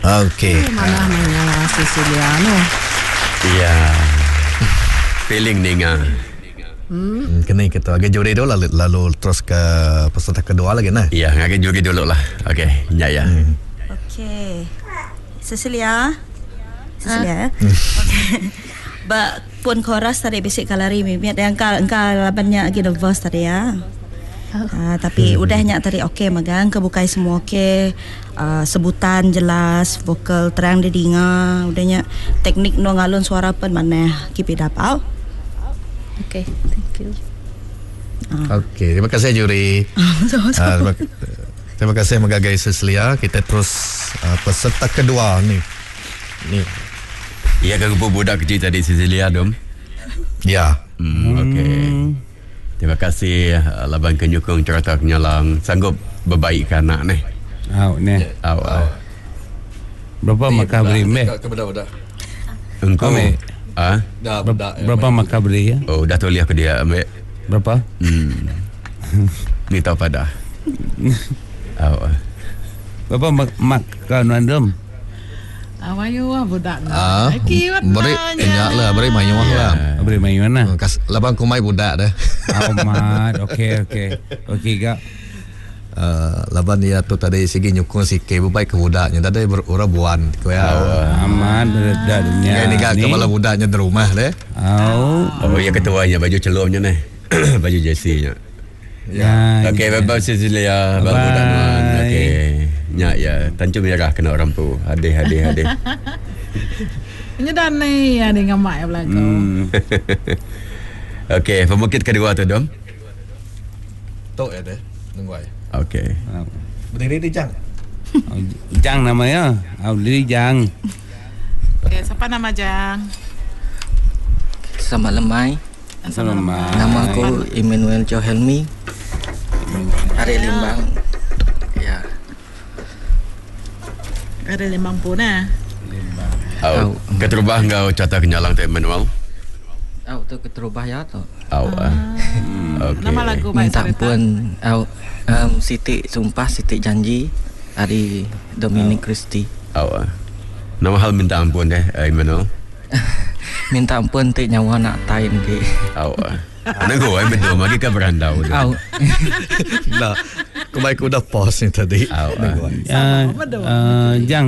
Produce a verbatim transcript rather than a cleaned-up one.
Okey. Eh, mana mana Cecilia no. Ya. Feeling ni ngah. Hmm. Kena kita agak juri dulu lalu, lalu terus ke peserta kedua lagi nah. Ya, agak juri dulu lah. Okey, ya ya. Hmm. Okey. Cecilia. Cecilia. Ha? Okey. Ba pun chorus tadi bisik kalari mimit yang kal engkau banyak lagi verse tadi ya. Uh, tapi hmm. udahnya tadi okey magang kebukai semua okey, uh, sebutan jelas, vokal terang didengar, udahnya teknik no ngalun suara pun mana kipi dapau. Okey, thank you. Uh. Okey, terima kasih juri. uh, terima, terima kasih Magagai Cecilia. Kita terus uh, peserta kedua ni. Ni. Ia kan budak kecil tadi Cecilia dom. Ya. Hmm, okey. Terima kasih uh, Laban Kenyukung Cerita Kenyalang sanggup berbaikkan anak ni. Au ni. Au au. Berapa makan beri mek? Ke budak-budak. Engkau Mek. ah? Dah budak. Berapa makan beri ya? Oh, dah tulis aku dia ambil. Berapa? Hmm. Ni tahu pada. Au. Berapa makan random? Awayu ah budak Ah, nak. beri enyak lah, beri main wah lah. Beri main mana? Kas labang kumai budak dah. Amat. Okey okey. Okey gak. Uh, laban dia tu tadi segi nyukung sikit berbaik ke budaknya tadi berurang buan kau ya. Aman dah dunia. Ya ni gak kepala budaknya di rumah deh. Au. Oh, ya ketuanya baju celumnya ni. Baju jersey-nya. Ya. Okey, bye-bye Cecilia. Bye budak nuan. Okey. Ya ya, tancu merah kena orang tu. Hadih hadih hadih. Ini dah ni ya dengan mak belakang. Hmm. Okey, pemukit kedua tu dom. Tok ya deh. Tunggu ai. Okey. Berdiri di jang. Jang namanya. Au diri Jang. Okay, siapa nama Jang? Selamat lemai. Selamat. Nama aku Emmanuel Johelmi. Hari Limbang. Ya. Ada limang pun ah. Au. Keterubah engkau Cerita Kenyalang tu Emmanuel. Au tu keterubah ya tu. Au. Okey. Nama lagu baik Minta cerita. ampun au um, Siti sumpah Siti janji hari Dominic Christi. Au. Nama hal minta ampun deh Emmanuel. Minta ampun ti nyawa nak tain ke. Au. Nengko ai betul magi ke berandau tu. Au. Nah, kumai ku dah pause ni tadi. Au. Uh, uh, Jang